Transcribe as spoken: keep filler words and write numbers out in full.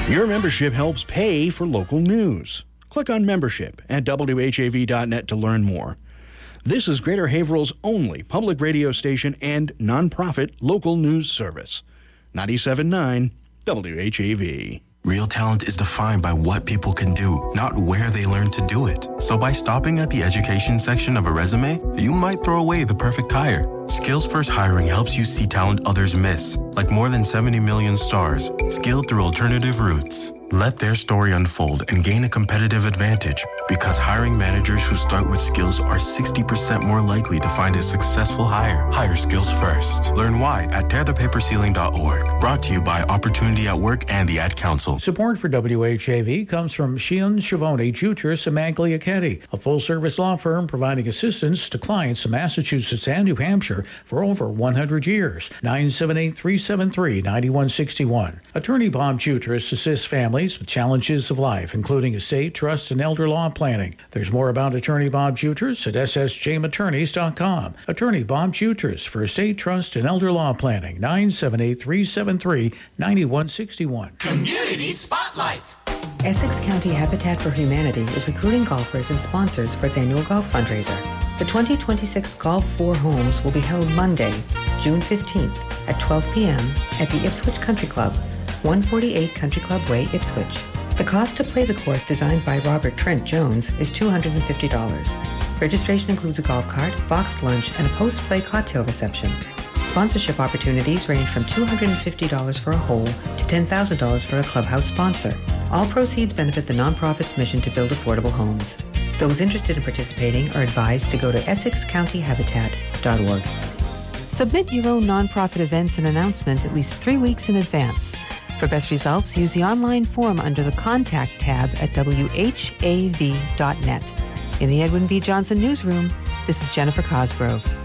Your membership helps pay for local news. Click on membership at W H A V dot net to learn more. This is Greater Haverhill's only public radio station and nonprofit local news service. ninety-seven point nine W H A V. Real talent is defined by what people can do, not where they learn to do it. So by stopping at the education section of a resume, you might throw away the perfect hire. Skills First Hiring helps you see talent others miss, like more than seventy million stars, skilled through alternative routes. Let their story unfold and gain a competitive advantage, because hiring managers who start with skills are sixty percent more likely to find a successful hire. Hire skills first. Learn why at tear the paper ceiling dot org. Brought to you by Opportunity at Work and the Ad Council. Support for W H A V comes from Sheehan, Schiavone, Jutras, and Magliachetti, a full-service law firm providing assistance to clients in Massachusetts and New Hampshire for over one hundred years. nine seven eight, three seven three, nine one six one. Attorney Bob Jutras assists families with challenges of life, including estate, trust, and elder law planning. There's more about Attorney Bob Jutras at s s james attorneys dot com. Attorney Bob Jutras for estate, trust, and elder law planning. nine seven eight, three seven three, nine one six one. Community Spotlight. Essex County Habitat for Humanity is recruiting golfers and sponsors for its annual golf fundraiser. The twenty twenty-six Golf Four Homes will be held Monday, June fifteenth at twelve p.m. at the Ipswich Country Club, one forty-eight Country Club Way, Ipswich. The cost to play the course designed by Robert Trent Jones is two hundred fifty dollars. Registration includes a golf cart, boxed lunch, and a post-play cocktail reception. Sponsorship opportunities range from two hundred fifty dollars for a hole to ten thousand dollars for a clubhouse sponsor. All proceeds benefit the nonprofit's mission to build affordable homes. Those interested in participating are advised to go to essex county habitat dot org. Submit your own nonprofit events and announcement at least three weeks in advance. For best results, use the online form under the Contact tab at W H A V dot net. In the Edwin V. Johnson Newsroom, this is Jennifer Cosgrove.